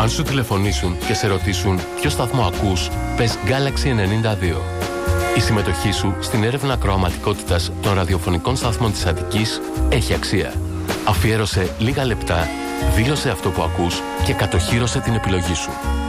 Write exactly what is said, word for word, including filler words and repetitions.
Αν σου τηλεφωνήσουν και σε ρωτήσουν ποιο σταθμό ακούς, πες Galaxy ενενήντα δύο. Η συμμετοχή σου στην έρευνα ακροαματικότητας των ραδιοφωνικών σταθμών της Αττικής έχει αξία. Αφιέρωσε λίγα λεπτά, δήλωσε αυτό που ακούς και κατοχύρωσε την επιλογή σου.